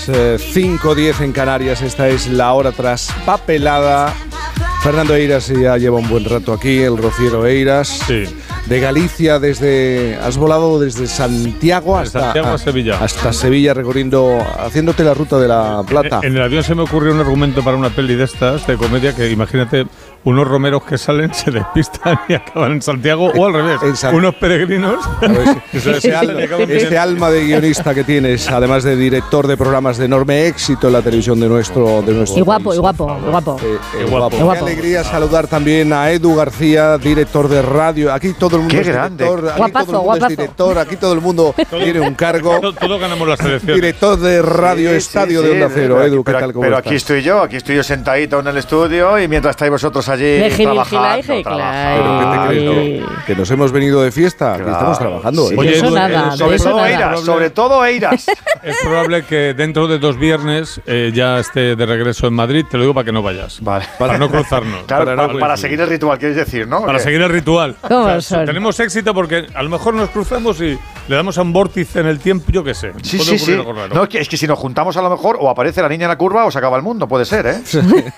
las 5:10 en Canarias. Esta es la hora traspapelada. Fernando Eiras ya lleva un buen rato aquí, el rociero Eiras. Sí. De Galicia, has volado desde Santiago a Sevilla. Hasta Sevilla, haciéndote la ruta de la Plata. En el avión se me ocurrió un argumento para una peli de estas, de comedia, que imagínate unos romeros que salen, se despistan y acaban en Santiago, o al revés, unos peregrinos. Ese alma de guionista que tienes, además de director de programas de enorme éxito en la televisión de nuestro y guapo, y guapo. Qué alegría saludar también a Edu García, director de radio. Aquí todo el mundo es director, aquí todo el mundo es director, aquí todo el mundo tiene un cargo. Todos ganamos las elecciones. Director de Radio Estadio de Onda Cero. Edu, ¿qué tal? Pero aquí estoy yo sentadito en el estudio y mientras estáis vosotros allí trabajando. Que nos hemos venido de fiesta, que estamos trabajando. Oye, sobre todo Eiras. Es probable que dentro de 2 viernes ya esté de regreso en Madrid. Te lo digo para que no vayas. Vale. Para no cruzarnos. Claro, para seguir el ritual, quieres decir, ¿no? Para seguir el ritual. Tenemos éxito porque a lo mejor nos cruzamos y le damos a un vórtice en el tiempo, yo qué sé. Sí. No, es que si nos juntamos a lo mejor o aparece la niña en la curva o se acaba el mundo, puede ser, ¿eh?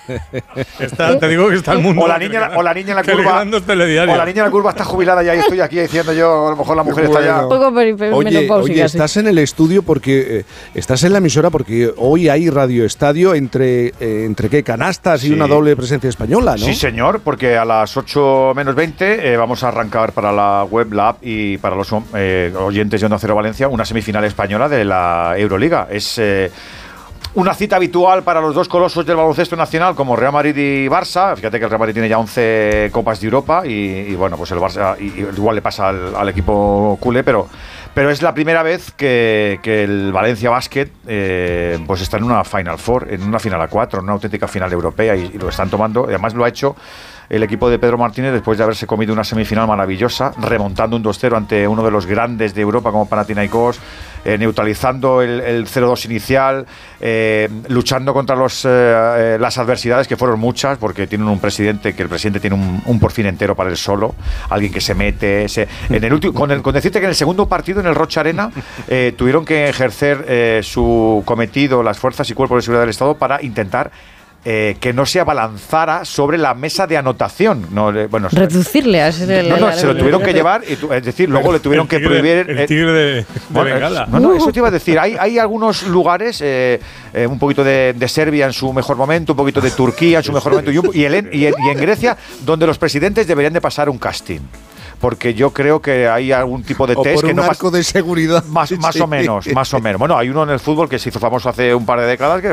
Te digo que está el mundo. O la niña en la curva. O la niña en la curva está jubilada ya y estoy aquí diciendo yo, a lo mejor la mujer está ya. Oye, estás en el estudio porque estás en la emisora porque hoy hay Radio Estadio entre qué canastas y una doble presencia española, ¿no? Sí, señor, porque a las 8 menos 20 vamos a arrancar para la web, la app y para los oyentes de Onda Cero Valencia una semifinal española de la Euroliga. Es una cita habitual para los dos colosos del baloncesto nacional como Real Madrid y Barça. Fíjate que el Real Madrid tiene ya 11 Copas de Europa y bueno, pues el Barça igual le pasa al equipo culé, pero es la primera vez que el Valencia Basket pues está en una Final Four, en una final a 4, en una auténtica final europea y lo están tomando. Además lo ha hecho el equipo de Pedro Martínez después de haberse comido una semifinal maravillosa, remontando un 2-0 ante uno de los grandes de Europa como Panathinaikos, neutralizando el 0-2 inicial, luchando contra las adversidades que fueron muchas, porque tienen un presidente que el presidente tiene un porfín entero para él solo, alguien que se mete en el último, con decirte que en el segundo partido en el Rocha Arena tuvieron que ejercer su cometido las fuerzas y cuerpos de seguridad del Estado para intentar que no se abalanzara sobre la mesa de anotación. Reducirle a ese... se lo tuvieron que llevar, es decir, luego le tuvieron que prohibir... El tigre de Bengala. Eso te iba a decir. Hay algunos lugares, un poquito de Serbia en su mejor momento, un poquito de Turquía en su mejor momento, y en Grecia, donde los presidentes deberían de pasar un casting. Porque yo creo que hay algún tipo de test que no marco de seguridad más o menos. Bueno, hay uno en el fútbol que se hizo famoso hace un par de décadas que